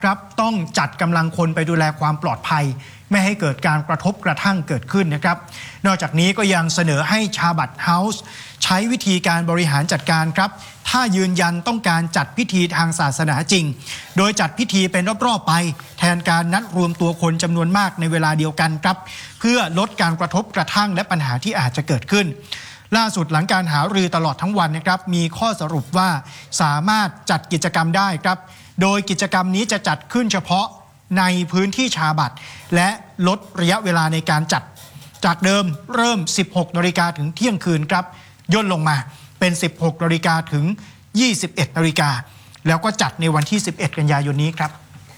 ครับต้องจัดกำลังคนไปดูแลความปลอดภัยไม่ให้เกิดการกระทบกระทั่งเกิดขึ้นนะครับนอกจากนี้ก็ยังเสนอให้ชาบัตเฮาส์ใช้วิธีการบริหารจัดการครับถ้ายืนยันต้องการจัดพิธีทางศาสนาจริงโดยจัดพิธีเป็นรอบๆไปแทนการนัดรวมตัวคนจำนวนมากในเวลาเดียวกันครับเพื่อลดการกระทบกระทั่งและปัญหาที่อาจจะเกิดขึ้นล่าสุดหลังการหารือตลอดทั้งวันนะครับมีข้อสรุปว่าสามารถจัดกิจกรรมได้ครับโดยกิจกรรมนี้จะจัดขึ้นเฉพาะในพื้นที่ชาบัตและลดระยะเวลาในการจัดจากเดิมเริ่ม 16 นาฬิกาถึงเที่ยงคืนครับย่นลงมาเป็น 16 นาฬิกาถึง 21 นาฬิกาแล้วก็จัดในวันที่ 11 กันยายนนี้ครับ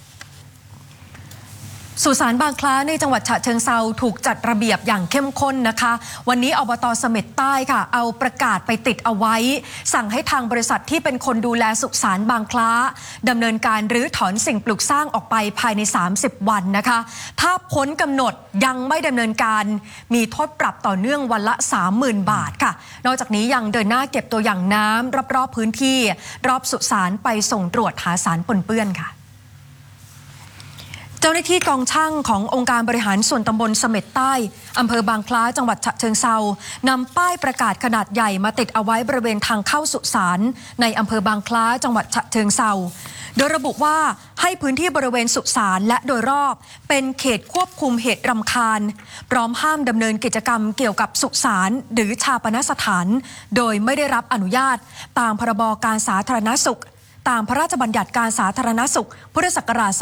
สุสานบางคล้าในจังหวัดฉะเชิงเทราถูกจัดระเบียบอย่างเข้มข้นนะคะวันนี้อบต.เสม็ดใต้ค่ะเอาประกาศไปติดเอาไว้สั่งให้ทางบริษัทที่เป็นคนดูแลสุสานบางคล้าดำเนินการรื้อถอนสิ่งปลูกสร้างออกไปภายใน30 วันนะคะถ้าพ้นกำหนดยังไม่ดำเนินการมีโทษปรับต่อเนื่องวันละ 30,000 บาทค่ะนอกจากนี้ยังเดินหน้าเก็บตัวอย่างน้ำรอบๆพื้นที่รอบสุสานไปส่งตรวจหาสารปนเปื้อนค่ะเจ้าหน้าที่กองช่างขององค์การบริหารส่วนตำบลเสม็ดใต้อำเภอบางคล้าจังหวัดฉะเชิงเทรานำป้ายประกาศขนาดใหญ่มาติดเอาไว้บริเวณทางเข้าสุสานในอำเภอบางคล้าจังหวัดฉะเชิงเทราโดยระบุว่าให้พื้นที่บริเวณสุสานและโดยรอบเป็นเขตควบคุมเหตุรำคาญพร้อมห้ามดำเนินกิจกรรมเกี่ยวกับสุสานหรือชาปนสถานโดยไม่ได้รับอนุญาตตามพรบการสาธารณสุขตามพระราชบัญญัติการสาธารณสุขพุทธศักราช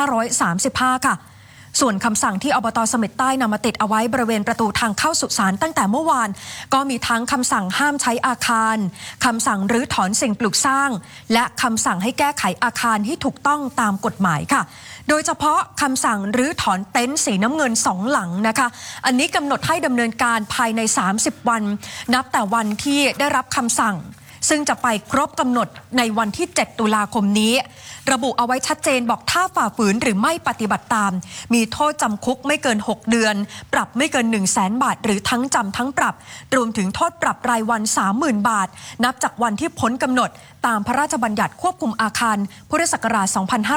2535 ค่ะส่วนคำสั่งที่อบต.เสม็ดใต้นำมาติดเอาไว้บริเวณประตูทางเข้าสุสานตั้งแต่เมื่อวานก็มีทั้งคำสั่งห้ามใช้อาคารคำสั่งรื้อถอนสิ่งปลูกสร้างและคำสั่งให้แก้ไขอาคารให้ถูกต้องตามกฎหมายค่ะโดยเฉพาะคำสั่งรื้อถอนเต็นท์สีน้ำเงิน2หลังนะคะอันนี้กำหนดให้ดำเนินการภายใน30 วันนับแต่วันที่ได้รับคำสั่งซึ่งจะไปครบกำหนดในวันที่ 7 ตุลาคมนี้ระบุเอาไว้ชัดเจนบอกถ้าฝ่าฝืนหรือไม่ปฏิบัติตามมีโทษจำคุกไม่เกิน6 เดือนปรับไม่เกิน 100,000 บาทหรือทั้งจำทั้งปรับรวมถึงโทษปรับรายวัน 30,000 บาทนับจากวันที่พ้นกำหนดตามพระราชบัญญัติควบคุมอาคารพุทธศักราช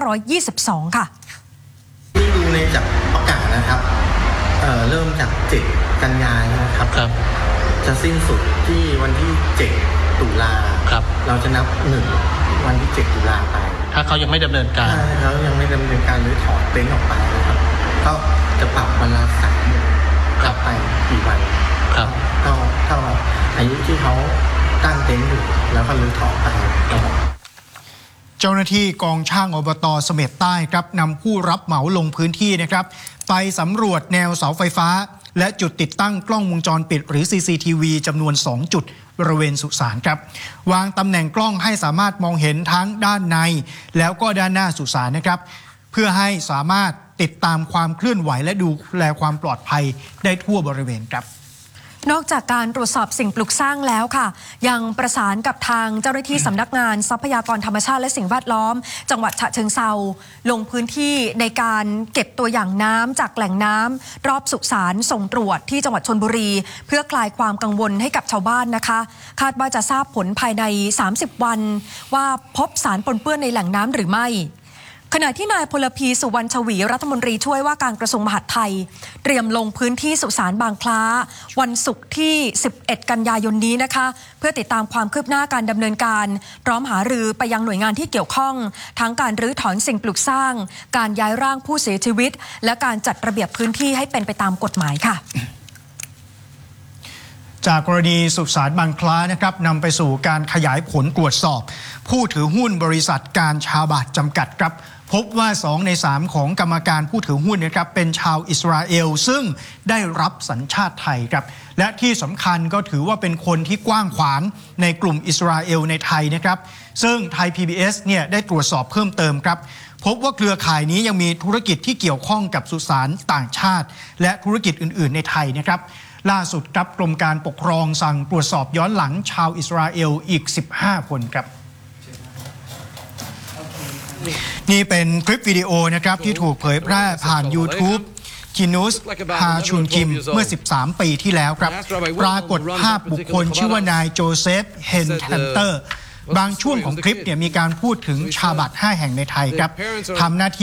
2522 ค่ะที่ดูในจากประกาศนะครับเริ่มจาก 7 กันยายนนะครับจะสิ้นสุดที่วันที่ 7 ตุลาเราจะนับ1วันที่ 7 ตุลาไปถ้าเขายังไม่ดำเนินการเขายังไม่ดำเนินการหรือถอดเต็นท์ออกไปนะครับก็จะปรับวันละ30,000กลับไปกี่วันเท่าอายุที่เขาตั้งเต็นท์อยู่แล้วก็รื้อถอนไปเจ้าหน้าที่กองช่างอบต.เสม็ดใต้ครับนำผู้รับเหมาลงพื้นที่นะครับไปสำรวจแนวเสาไฟฟ้าและจุดติดตั้งกล้องวงจรปิดหรือ CCTV จำนวน2 จุดบริเวณสุสานครับวางตำแหน่งกล้องให้สามารถมองเห็นทั้งด้านในแล้วก็ด้านหน้าสุสานนะครับเพื่อให้สามารถติดตามความเคลื่อนไหวและดูแลความปลอดภัยได้ทั่วบริเวณครับนอกจากการตรวจสอบสิ่งปลูกสร้างแล้วค่ะยังประสานกับทางเจ้าหน้าที่สำนักงานทรัพยากรธรรมชาติและสิ่งแวดล้อมจังหวัดฉะเชิงเทราลงพื้นที่ในการเก็บตัวอย่างน้ำจากแหล่งน้ำรอบสุสานส่งตรวจที่จังหวัดชลบุรีเพื่อคลายความกังวลให้กับชาวบ้านนะคะคาดว่าจะทราบผลภายใน30 วันว่าพบสารปนเปื้อนในแหล่งน้ำหรือไม่ขณะที่นายพลพีสุวรรณชวีรัฐมนตรีช่วยว่าการกระทรวงมหาดไทยเตรียมลงพื้นที่สุสานบางคล้าวันศุกร์ที่ 11 กันยายนนี้นะคะเพื่อติดตามความคืบหน้าการดำเนินการพร้อมหารือไปยังหน่วยงานที่เกี่ยวข้องทั้งการรื้อถอนสิ่งปลูกสร้างการย้ายร่างผู้เสียชีวิตและการจัดระเบียบพื้นที่ให้เป็นไปตามกฎหมายค่ะจากกรณีสุสานบางคล้านะครับนำไปสู่การขยายผลตรวจสอบผู้ถือหุ้นบริษัทการชาบัตจำกัดครับพบว่า2 ใน 3ของกรรมการผู้ถือหุ้นนะครับเป็นชาวอิสราเอลซึ่งได้รับสัญชาติไทยครับและที่สำคัญก็ถือว่าเป็นคนที่กว้างขวางในกลุ่มอิสราเอลในไทยนะครับซึ่งไทย PBS เนี่ยได้ตรวจสอบเพิ่มเติมครับพบว่าเครือข่ายนี้ยังมีธุรกิจที่เกี่ยวข้องกับสุสานต่างชาติและธุรกิจอื่นๆในไทยนะครับล่าสุดครับกรมการปกครองสั่งตรวจสอบย้อนหลังชาวอิสราเอลอีก15 คนครับนี่เป็นคลิปวิดีโอนะครับที่ถูกเผยแพร่ผ่าน YouTube คินุสฮาชุนคิมเมื่อ13 ปีที่แล้วครับปรากฏภาพบุคคลชื่อว่านายโจเซฟเฮนแทนเตอร์บางช่วงของคลิปเนี่ยมีการพูดถึงชาบัต5 แห่งในไทยครับทำหน้าที่